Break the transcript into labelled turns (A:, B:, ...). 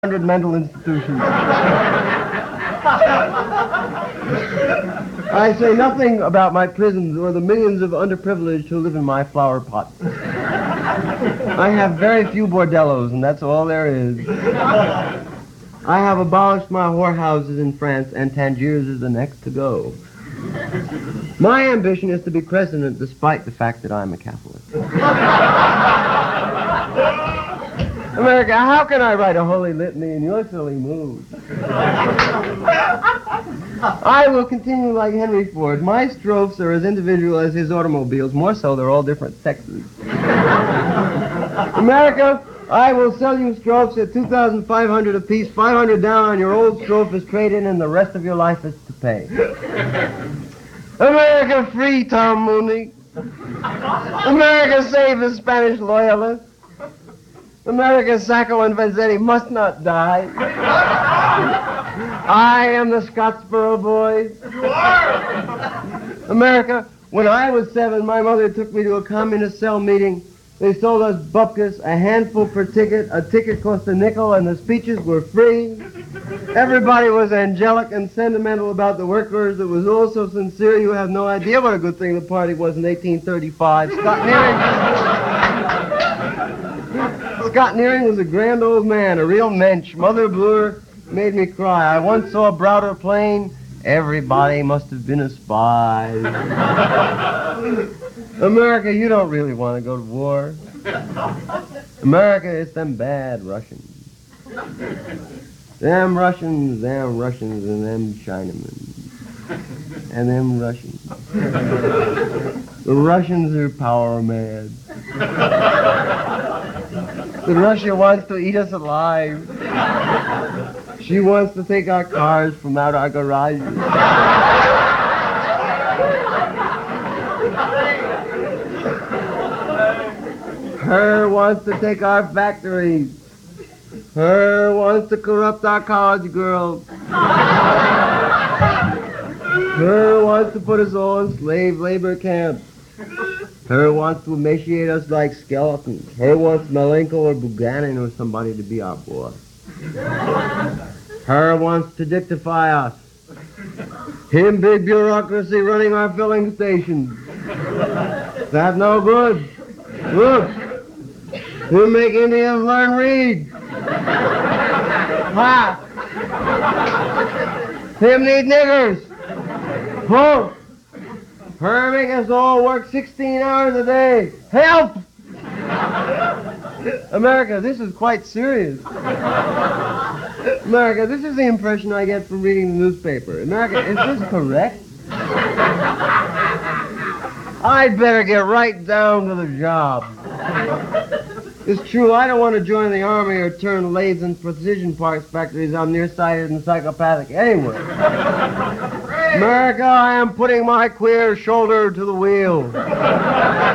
A: 100 mental institutions. I say nothing about my prisons or the millions of underprivileged who live in my flower pots. I have very few bordellos, and that's all there is. I have abolished my whorehouses in France, and Tangiers is the next to go. My ambition is to be president despite the fact that I'm a Catholic. America, how can I write a holy litany in your silly mood? I will continue like Henry Ford. My strophes are as individual as his automobiles. More so, they're all different sexes. America, I will sell you strophes at $2,500 apiece. 500 down on your old strophe is trade-in, and the rest of your life is to pay. America, free Tom Mooney. America, save the Spanish loyalists. America, Sacco and Vanzetti must not die. I am the Scottsboro Boys.
B: You are!
A: America, when I was 7, my mother took me to a communist cell meeting. They sold us bupkis, a handful per ticket. A ticket cost a nickel, and the speeches were free. Everybody was angelic and sentimental about the workers. It was all so sincere, you have no idea what a good thing the party was in 1835. Scott Nearing was a grand old man, a real mensch. Mother Bloor made me cry. I once saw Browder Plain. Everybody must have been a spy. America, you don't really want to go to war. America, it's them bad Russians. Them Russians, and them Chinamen. And them Russians. The Russians are power mad. But Russia wants to eat us alive. She wants to take our cars from out our garages. Her wants to take our factories. Her wants to corrupt our college girls. Her wants to put us all in slave labor camps. Her wants to emaciate us like skeletons. Her wants Malenko or Buchanan or somebody to be our boss. Her wants to dictify us. Him big bureaucracy running our filling stations. That no good. Look. He'll make Indians learn read. Ha! Him need niggers. Ho! Her make us all work 16 hours a day. Help! America, this is quite serious. America, this is the impression I get from reading the newspaper. America, is this correct? I'd better get right down to the job. It's true, I don't want to join the army or turn lathes and precision parts factories. I'm nearsighted and psychopathic anyway. America, I am putting my queer shoulder to the wheel.